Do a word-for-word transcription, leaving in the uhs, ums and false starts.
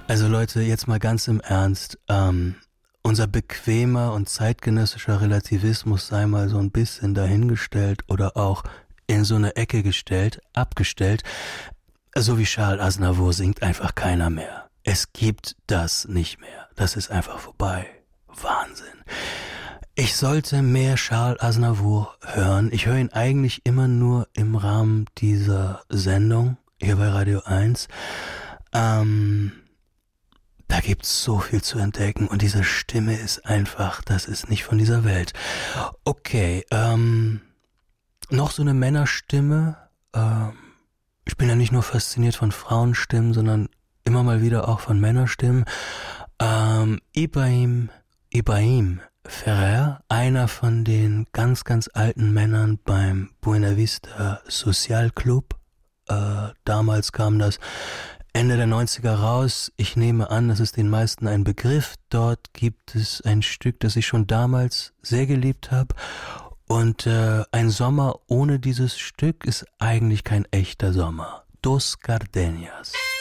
Also Leute, jetzt mal ganz im Ernst. Ähm, unser bequemer und zeitgenössischer Relativismus sei mal so ein bisschen dahingestellt oder auch in so eine Ecke gestellt, abgestellt. So wie Charles Aznavour singt einfach keiner mehr. Es gibt das nicht mehr. Das ist einfach vorbei. Wahnsinn. Ich sollte mehr Charles Aznavour hören. Ich höre ihn eigentlich immer nur im Rahmen dieser Sendung hier bei Radio eins. Ähm, da gibt's so viel zu entdecken und diese Stimme ist einfach, das ist nicht von dieser Welt. Okay, ähm, noch so eine Männerstimme. Ähm, ich bin ja nicht nur fasziniert von Frauenstimmen, sondern immer mal wieder auch von Männerstimmen. Ähm, Ibrahim, Ibrahim Ferrer, einer von den ganz, ganz alten Männern beim Buena Vista Social Club. Äh, damals kam das Ende der neunziger raus. Ich nehme an, das ist den meisten ein Begriff. Dort gibt es ein Stück, das ich schon damals sehr geliebt habe. Und äh, ein Sommer ohne dieses Stück ist eigentlich kein echter Sommer. Dos Gardenias.